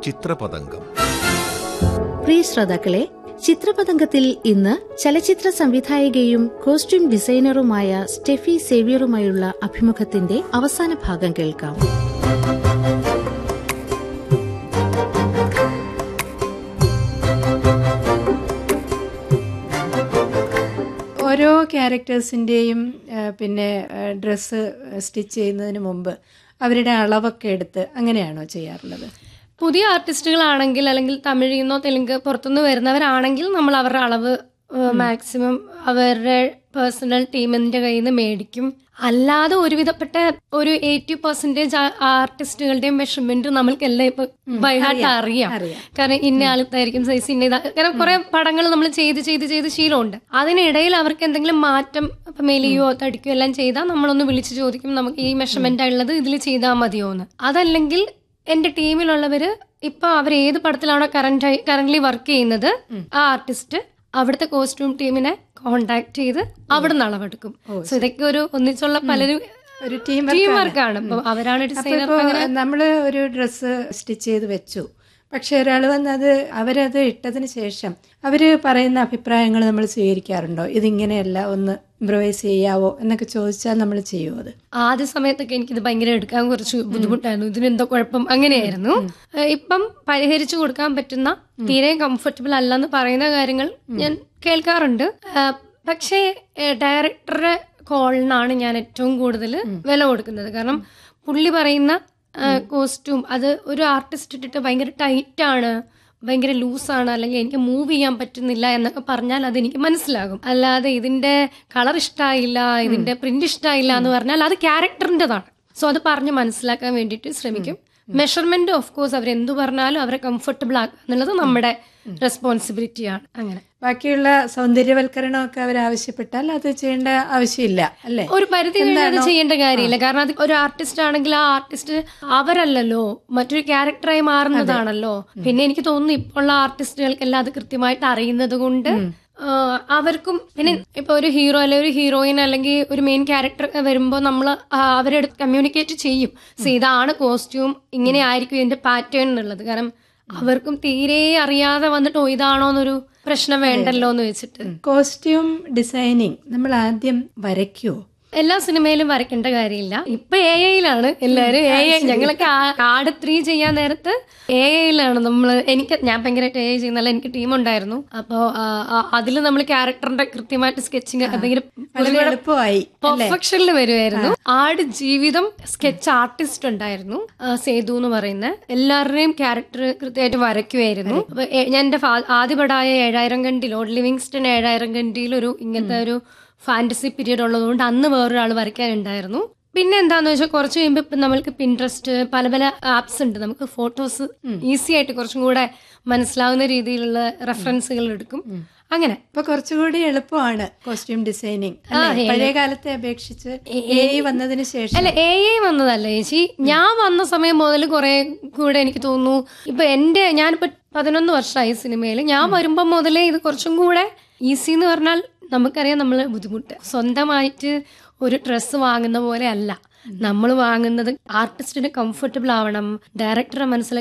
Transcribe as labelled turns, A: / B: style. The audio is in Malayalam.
A: ചിത്രപതംഗം.
B: പ്രിയ ശ്രോതാക്കളെ, ചിത്രപതംഗത്തിൽ ഇന്ന് ചലച്ചിത്ര സംവിധായികയും കോസ്റ്റ്യൂം ഡിസൈനറുമായ സ്റ്റെഫി സേവ്യറുമായുള്ള അഭിമുഖത്തിന്റെ അവസാന ഭാഗം കേൾക്കാം.
C: ഓരോ ക്യാരക്ടേഴ്സിൻ്റെയും പിന്നെ ഡ്രസ്സ് സ്റ്റിച്ച് ചെയ്യുന്നതിന് മുമ്പ് അവരുടെ അളവൊക്കെ എടുത്ത് അങ്ങനെയാണോ ചെയ്യാറുള്ളത്?
D: പുതിയ ആർട്ടിസ്റ്റുകളാണെങ്കിൽ, അല്ലെങ്കിൽ തമിഴിൽ നിന്നോ തെലുങ്ക് പുറത്തുനിന്ന് വരുന്നവരാണെങ്കിൽ നമ്മൾ അവരുടെ അളവ് മാക്സിമം അവരുടെ പേഴ്സണൽ ടീമിന്റെ കയ്യിൽ നിന്ന് മേടിക്കും. അല്ലാതെ ഒരുവിധപ്പെട്ട ഒരു 80% ആർട്ടിസ്റ്റുകളുടെയും മെഷർമെന്റ് നമ്മൾക്കെല്ലാം ഇപ്പൊ ബൈഹാർട്ട് അറിയാം. കാരണം ഇന്ന ആൾക്കായിരിക്കും സൈസ്, ഇന്ന കാരണം കുറെ പടങ്ങൾ നമ്മൾ ചെയ്ത് ശീലമുണ്ട്. അതിനിടയിൽ അവർക്ക് എന്തെങ്കിലും മാറ്റം ഇപ്പൊ മെലിയോ തടിക്കോ എല്ലാം ചെയ്താൽ നമ്മളൊന്ന് വിളിച്ച് ചോദിക്കും, നമുക്ക് ഈ മെഷർമെന്റ് ഉള്ളത് ഇതിൽ ചെയ്താൽ മതിയോ എന്ന്. അതല്ലെങ്കിൽ എന്റെ ടീമിലുള്ളവര് ഇപ്പൊ അവർ ഏത് പടത്തിലാണോ കറന്റ്ലി വർക്ക് ചെയ്യുന്നത്, ആ ആർട്ടിസ്റ്റ് അവിടുത്തെ കോസ്റ്റ്യൂം ടീമിനെ കോണ്ടാക്ട് ചെയ്ത് അവിടെ നിന്ന് അളവെടുക്കും. സോ ഇതൊക്കെ ഒരു ഒന്നിച്ചുള്ള പലരും
C: ഒരു ടീം
D: വർക്കാണ്. അപ്പൊ അവരാണ് ഡിസൈനർ.
C: നമ്മള് ഒരു ഡ്രസ്സ് സ്റ്റിച്ച് ചെയ്ത് വെച്ചു, പക്ഷെ ഒരാൾ വന്നത് അവരത് ഇട്ടതിന് ശേഷം അവര് പറയുന്ന അഭിപ്രായങ്ങൾ നമ്മൾ സ്വീകരിക്കാറുണ്ടോ? ഇതിങ്ങനെയല്ല, ഒന്ന് ഇംപ്രവൈസ് ചെയ്യാവോ എന്നൊക്കെ ചോദിച്ചാൽ നമ്മൾ ചെയ്യുമോ? അത്
D: ആദ്യ സമയത്തൊക്കെ എനിക്കിത് ഭയങ്കര എടുക്കാൻ കുറച്ച് ബുദ്ധിമുട്ടായിരുന്നു. ഇതിനെന്തോ കുഴപ്പം അങ്ങനെയായിരുന്നു. ഇപ്പം പരിഹരിച്ചു കൊടുക്കാൻ പറ്റുന്ന, തീരെ കംഫർട്ടബിൾ അല്ലെന്ന് പറയുന്ന കാര്യങ്ങൾ ഞാൻ കേൾക്കാറുണ്ട്. പക്ഷേ ഡയറക്ടറുടെ കോളിനാണ് ഞാൻ ഏറ്റവും കൂടുതൽ വില കൊടുക്കുന്നത്. കാരണം പുള്ളി പറയുന്ന കോസ്റ്റ്യൂം അത് ഒരു ആർട്ടിസ്റ്റ് ഇട്ടിട്ട് ഭയങ്കര ടൈറ്റ് ആണ്, ഭയങ്കര ലൂസാണ്, അല്ലെങ്കിൽ എനിക്ക് മൂവ് ചെയ്യാൻ പറ്റുന്നില്ല എന്നൊക്കെ പറഞ്ഞാൽ അതെനിക്ക് മനസ്സിലാകും. അല്ലാതെ ഇതിന്റെ കളർ ഇഷ്ടമായില്ല, ഇതിന്റെ പ്രിന്റ് ഇഷ്ടമായില്ല എന്ന് പറഞ്ഞാൽ അത് ക്യാരക്ടറിൻ്റെതാണ്. സോ അത് പറഞ്ഞ് മനസ്സിലാക്കാൻ വേണ്ടിയിട്ട് ശ്രമിക്കും. മെഷർമെന്റ് ഓഫ് കോഴ്സ് അവരെന്തു പറഞ്ഞാലും അവരെ കംഫർട്ടബിൾ ആക്കുക എന്നുള്ളത് നമ്മുടെ റെസ്പോൺസിബിലിറ്റിയാണ്. അങ്ങനെ
C: ബാക്കിയുള്ള സൗന്ദര്യവൽക്കരണമൊക്കെ അവർ ആവശ്യപ്പെട്ടാൽ അത് ചെയ്യേണ്ട ആവശ്യമില്ല അല്ലേ?
D: ഒരു പരിധി അത് ചെയ്യേണ്ട കാര്യമില്ല. കാരണം അത് ഒരു ആർട്ടിസ്റ്റ് ആണെങ്കിൽ ആ ആർട്ടിസ്റ്റ് അവരല്ലല്ലോ, മറ്റൊരു ക്യാരക്ടറായി മാറുന്നതാണല്ലോ. പിന്നെ എനിക്ക് തോന്നുന്നു ഇപ്പോൾ ഉള്ള ആർട്ടിസ്റ്റുകൾക്കെല്ലാം അത് കൃത്യമായിട്ട് അറിയുന്നത് കൊണ്ട് അവർക്കും, പിന്നെ ഇപ്പൊ ഒരു ഹീറോ അല്ലെങ്കിൽ ഒരു ഹീറോയിൻ അല്ലെങ്കിൽ ഒരു മെയിൻ ക്യാരക്ടർ വരുമ്പോൾ നമ്മൾ അവരെടുത്ത് കമ്മ്യൂണിക്കേറ്റ് ചെയ്യും. സോ ഇതാണ് കോസ്റ്റ്യൂം, ഇങ്ങനെ ആയിരിക്കും ഇതിന്റെ പാറ്റേൺ എന്നുള്ളത്. കാരണം അവർക്കും തീരെ അറിയാതെ വന്നിട്ട് ഇതാണോ എന്നൊരു പ്രശ്നം വേണ്ടല്ലോ എന്ന് വെച്ചിട്ട്.
C: കോസ്റ്റ്യൂം ഡിസൈനിങ് നമ്മൾ ആദ്യം വരയ്ക്കുവോ?
D: എല്ലാ സിനിമയിലും വരയ്ക്കേണ്ട കാര്യമില്ല. ഇപ്പൊ AI-യിലാണ് എല്ലാവരും. ഞങ്ങളൊക്കെ ആട് 3 ചെയ്യാൻ നേരത്ത് AI-യിലാണ് ഞാൻ ഭയങ്കരമായിട്ട് AI ചെയ്യുന്നല്ല. എനിക്ക് ടീം ഉണ്ടായിരുന്നു. അപ്പോ അതിൽ നമ്മൾ ക്യാരക്ടറിന്റെ കൃത്യമായിട്ട് സ്കെച്ചിങ് ഭയങ്കര പെർഫെക്ഷനിൽ വരുമായിരുന്നു. ആട് ജീവിതം സ്കെച്ച് ആർട്ടിസ്റ്റ് ഉണ്ടായിരുന്നു, സേതു എന്ന് പറയുന്ന. എല്ലാവരുടെയും ക്യാരക്ടർ കൃത്യമായിട്ട് വരയ്ക്കുമായിരുന്നു. അപ്പൊ ഞാൻ എന്റെ ആദ്യ പടായ 7000 കണ്ടി, ലോർഡ് ലിവിങ്സ്റ്റൺ 7000 കണ്ടിയിൽ ഒരു ഇങ്ങനത്തെ ഒരു ഫാന്റസി പീരീഡ് ഉള്ളതുകൊണ്ട് അന്ന് വേറൊരാൾ വരയ്ക്കാനുണ്ടായിരുന്നു. പിന്നെ എന്താന്ന് വെച്ചാൽ കുറച്ച് കഴിയുമ്പോൾ ഇപ്പം നമ്മൾക്ക് പിൻട്രസ്റ്റ് പല ആപ്സ് ഉണ്ട്. നമുക്ക് ഫോട്ടോസ് ഈസി ആയിട്ട് കുറച്ചും കൂടെ മനസ്സിലാവുന്ന രീതിയിലുള്ള റെഫറൻസുകൾ എടുക്കും. അങ്ങനെ
C: ഇപ്പൊ കുറച്ചുകൂടി എളുപ്പമാണ് കോസ്റ്റ്യൂം ഡിസൈനിങ് പഴയ കാലത്തെ അപേക്ഷിച്ച്. AI വന്നതിന് ശേഷം
D: അല്ല, AI വന്നതല്ല ചേച്ചി. ഞാൻ വന്ന സമയം മുതൽ കുറെ കൂടെ എനിക്ക് തോന്നുന്നു. ഇപ്പൊ ഞാനിപ്പോ 11 വർഷമായി സിനിമയിൽ. ഞാൻ വരുമ്പോ മുതലേ ഇത് കുറച്ചും കൂടെ ഈസി എന്ന് പറഞ്ഞാൽ നമുക്കറിയാം നമ്മൾ ബുദ്ധിമുട്ട്. സ്വന്തമായിട്ട് ഒരു ഡ്രസ്സ് വാങ്ങുന്ന പോലെ അല്ല നമ്മൾ വാങ്ങുന്നത്. ആർട്ടിസ്റ്റിന് കംഫർട്ടബിൾ ആവണം, ഡയറക്ടറെ മനസ്സിലാക്കി